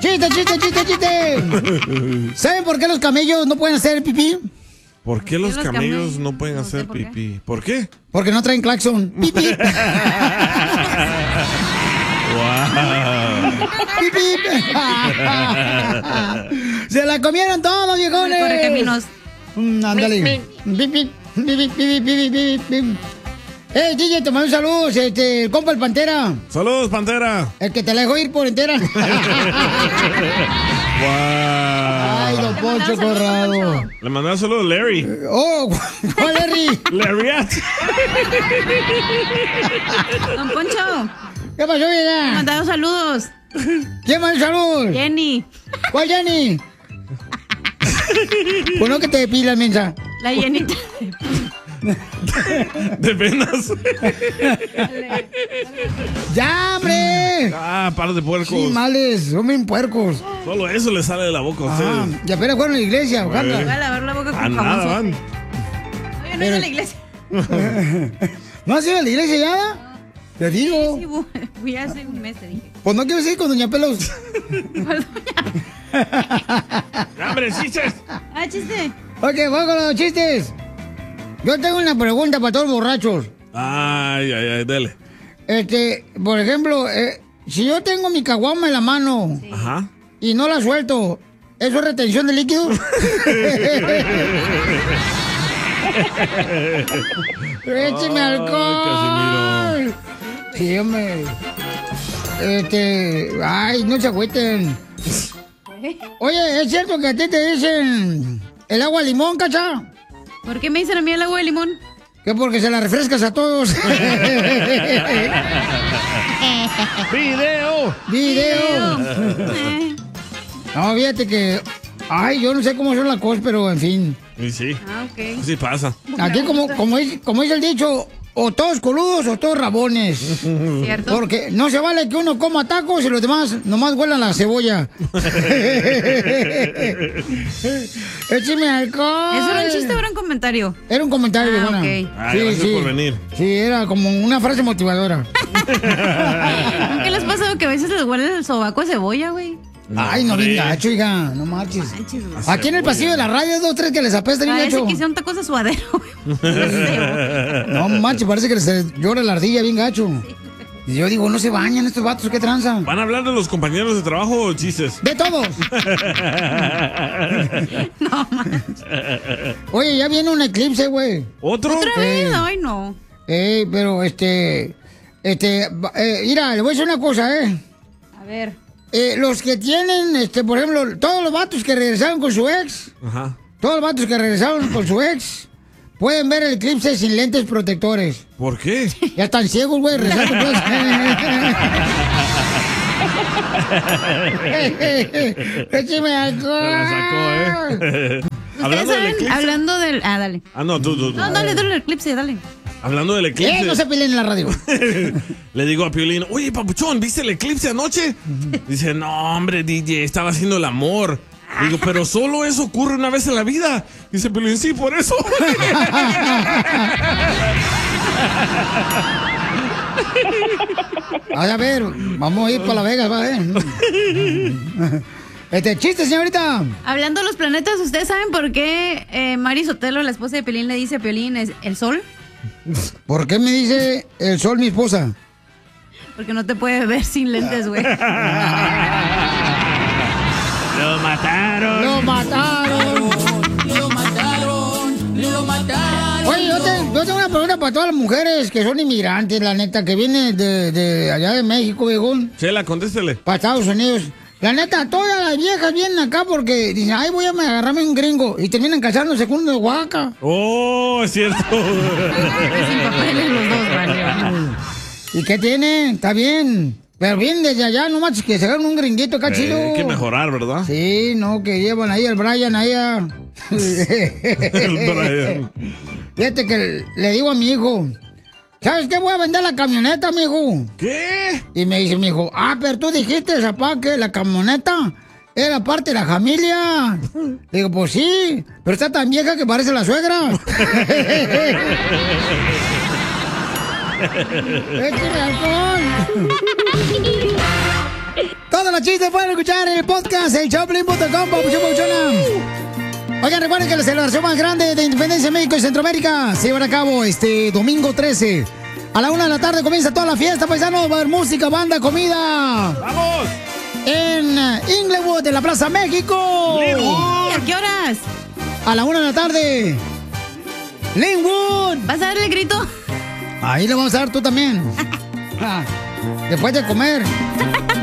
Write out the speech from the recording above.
¡Chiste, chiste, chiste, chiste! ¿Saben por qué los camellos no pueden hacer pipí? ¿Por qué los camellos no pueden hacer pipí? ¿Por qué? Porque no traen claxon. ¡Pipí! ¡Wow! ¡Pipí! ¡Se la comieron todos, viejones! Correcaminos. Ándale. ¡Pipí! ¡Pipí, pipí, pipí, pipí! ¡Hey, DJ, te mando un saludo! El compa el Pantera. ¡Saludos, Pantera! El que te la dejó ir por entera. ¡Wow! ¡Ay, don Poncho Corrado! Le mandaba saludos a Larry. ¡Oh! ¿Cuál Larry? Larry. Don Poncho. ¿Qué pasó, vieja? Me mandaron saludos. ¿Quién mandó saludos? Jenny. ¿Cuál Jenny? Pues no que te depilas, mensa. La Jenita. De venas. ¡Ya, hombre! Par de puercos. Sí, males, son bien puercos. Solo eso le sale de la boca a ustedes. Y apenas fueron a la iglesia, ojalá. Voy a lavar la boca con A nada jabón. van. Oye, no he ido a la iglesia. ¿No has ido a la iglesia ya? Te digo. Sí, fui hace un mes, te dije. Pues no quiero ir con Doña Pelos. ¡Hombre, chistes! Ah, chiste. Ok, voy con los chistes. Yo tengo una pregunta para todos los borrachos. Ay, dale. Por ejemplo, si yo tengo mi caguama en la mano Ajá. y no la suelto, ¿eso es retención de líquido? ¡Écheme alcohol! Sí, hombre. Ay, no se agüiten. Oye, ¿es cierto que a ti te dicen el agua de limón, cacha? ¿Por qué me dicen a mí el agua de limón? Que porque se la refrescas a todos. ¡Video! ¡Video! No, fíjate que... Ay, yo no sé cómo son las cosas, pero en fin. Y sí. Ah, ok. Sí pasa. Aquí como dice el dicho, o todos coludos o todos rabones. ¿Cierto? Porque no se vale que uno coma tacos y los demás nomás huelan la cebolla. ¡Écheme alcohol! ¿Eso era un chiste o era un comentario? Era un comentario, Ah, buena. ok. Gracias por venir. Sí, era como una frase motivadora. ¿Qué les pasa que a veces les huele el sobaco a cebolla, güey? Ay, no, bien gacho, oiga, no marches. Manches, güey. Aquí en el pasillo de la radio, 2, 3 que les apesta bien Parece gacho. que hicieron tacos de suadero, güey. No manches, parece que les llora la ardilla bien gacho. Y yo digo, no se bañan estos vatos, ¿qué tranzan? ¿Van a hablar de los compañeros de trabajo o chistes? ¡De todos! No, manches. Oye, ya viene un eclipse, güey. ¿Otro? ¿Otra vez? Ay, no. Pero mira, le voy a decir una cosa, A ver. Los que tienen, por ejemplo, todos los vatos que regresaron con su ex, Ajá. todos los vatos que regresaron con su ex, pueden ver el eclipse sin lentes protectores. ¿Por qué? Ya están ciegos, güey, regresaron con ¡Écheme alcohol! Se la sacó, ¿Ustedes saben? Hablando del... Ah, dale. Ah, no, tú. No, dale el eclipse, dale. Hablando del eclipse. No se peleen en la radio. Le digo a Piolín, oye, papuchón, ¿viste el eclipse anoche? Dice, no, hombre, DJ, estaba haciendo el amor. Digo, pero solo eso ocurre una vez en la vida. Dice Piolín, sí, por eso. A ver, vamos a ir para La Vegas, va a ver. Chiste, señorita. Hablando de los planetas, ¿ustedes saben por qué Mari Sotelo, la esposa de Piolín, le dice a Piolín el sol? ¿Por qué me dice el sol mi esposa? Porque no te puede ver sin lentes, güey. Lo mataron. ¡Lo mataron! Lo mataron, lo mataron. Oye, yo tengo una pregunta para todas las mujeres que son inmigrantes, la neta, que vienen de allá de México, viejón. Chela, contéstele. Para Estados Unidos. La neta, todas las viejas vienen acá porque dicen, ay, voy a agarrarme un gringo. Y terminan casándose con uno de Oaxaca. Oh, es cierto. Sin papeles los dos, vale. ¿Y qué tienen? Está bien. Pero bien desde allá, no más que se hagan un gringuito acá chido. Hay que mejorar, ¿verdad? Sí, no, que llevan ahí al Brian, allá. El Brian. Fíjate que le digo a mi hijo, ¿sabes qué? Voy a vender la camioneta, mijo. ¿Qué? Y me dice mi hijo, pero tú dijiste, papá, que la camioneta era parte de la familia. Le digo, pues sí, pero está tan vieja que parece la suegra. ¡Échale alcohol! Todos los chistes pueden escuchar en el podcast, el Choplin.com, Papuchón Papuchona. Oigan, recuerden que la celebración más grande de Independencia de México y Centroamérica se llevará a cabo este domingo 13. A la 1 de la tarde comienza toda la fiesta, paisanos. Va a haber música, banda, comida. ¡Vamos! En Inglewood, en la Plaza México. ¿Y a qué horas? A la 1 de la tarde. Linwood. ¿Vas a dar el grito? Ahí le vamos a dar tú también. Después de comer.